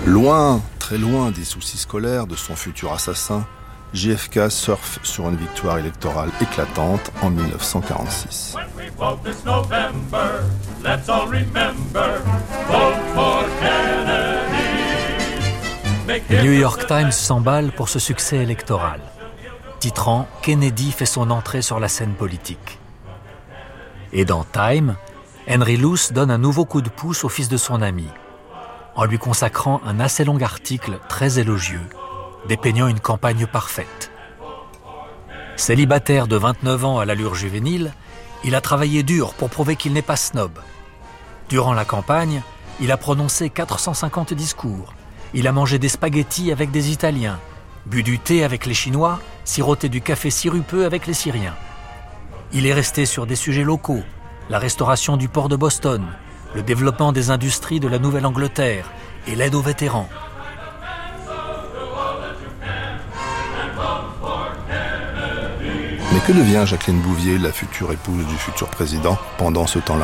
Loin, très loin des soucis scolaires de son futur assassin, JFK surfe sur une victoire électorale éclatante en 1946. Le New York Times s'emballe pour ce succès électoral, titrant « Kennedy fait son entrée sur la scène politique ». Et dans Time, Henry Luce donne un nouveau coup de pouce au fils de son ami, en lui consacrant un assez long article très élogieux, dépeignant une campagne parfaite. Célibataire de 29 ans à l'allure juvénile, il a travaillé dur pour prouver qu'il n'est pas snob. Durant la campagne, il a prononcé 450 discours. Il a mangé des spaghettis avec des Italiens, bu du thé avec les Chinois, siroté du café sirupeux avec les Syriens. Il est resté sur des sujets locaux, la restauration du port de Boston, le développement des industries de la Nouvelle-Angleterre et l'aide aux vétérans. Mais que devient Jacqueline Bouvier, la future épouse du futur président, pendant ce temps-là ?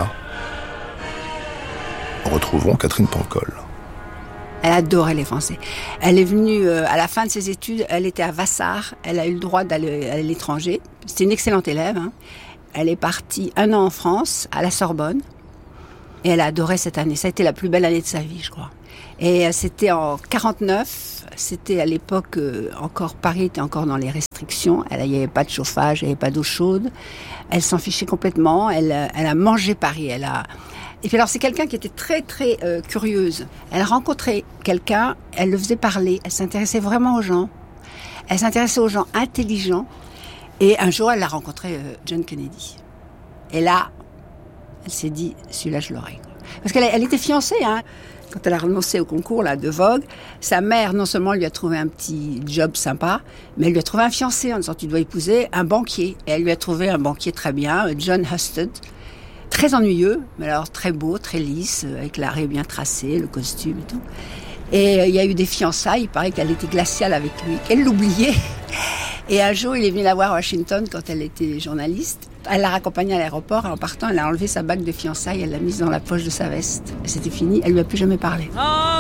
Retrouvons Catherine Pancol. Elle adorait les Français. Elle est venue, à la fin de ses études, elle était à Vassar, elle a eu le droit d'aller à l'étranger. C'était une excellente élève. Elle est partie 1 an en France, à la Sorbonne, et elle a adoré cette année. Ça a été la plus belle année de sa vie, je crois. Et c'était en 49, c'était à l'époque, encore Paris était encore dans les restrictions. Il n'y avait pas de chauffage, il n'y avait pas d'eau chaude. Elle s'en fichait complètement, elle a mangé Paris, Et puis alors c'est quelqu'un qui était très très curieuse. Elle rencontrait quelqu'un, elle le faisait parler, elle s'intéressait vraiment aux gens. Elle s'intéressait aux gens intelligents. Et un jour, elle a rencontré John Kennedy. Et là, elle s'est dit, celui-là, je l'aurai. Parce qu'elle était fiancée, Quand elle a renoncé au concours de Vogue, sa mère, non seulement lui a trouvé un petit job sympa, mais elle lui a trouvé un fiancé en disant, tu dois épouser un banquier. Et elle lui a trouvé un banquier très bien, John Husted. Très ennuyeux, mais alors très beau, très lisse, avec l'arrêt bien tracé, le costume et tout. Et il y a eu des fiançailles, il paraît qu'elle était glaciale avec lui, qu'elle l'oubliait. Et un jour, il est venu la voir à Washington quand elle était journaliste. Elle l'a raccompagnée à l'aéroport et en partant, elle a enlevé sa bague de fiançailles, elle l'a mise dans la poche de sa veste. Et c'était fini, elle lui a plus jamais parlé.